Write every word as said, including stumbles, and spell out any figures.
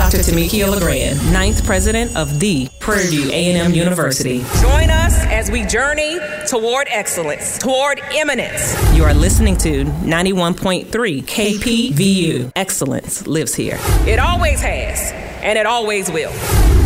Doctor Tamika LeGrand, ninth president of the Prairie View A and M University. Join us as we journey toward excellence, toward eminence. You are listening to ninety-one point three K P V U. Excellence lives here. It always has, and it always will.